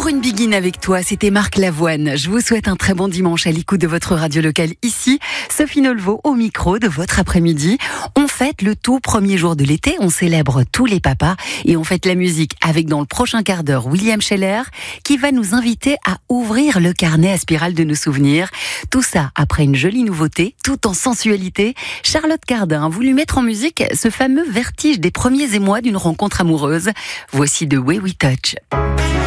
Queen Begin avec toi, c'était Marc Lavoine. Je vous souhaite un très bon dimanche à l'écoute de votre radio locale ici. Sophie Nolvo au micro de votre après-midi. On fête le tout premier jour de l'été, on célèbre tous les papas et on fête la musique avec dans le prochain quart d'heure William Scheller qui va nous inviter à ouvrir le carnet à spirale de nos souvenirs. Tout ça après une jolie nouveauté, tout en sensualité. Charlotte Cardin a voulu mettre en musique ce fameux vertige des premiers émois d'une rencontre amoureuse. Voici The Way We Touch.